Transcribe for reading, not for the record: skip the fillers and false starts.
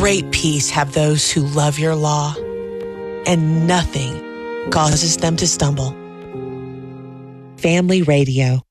Great peace have those who love your law, and nothing causes them to stumble. Family Radio.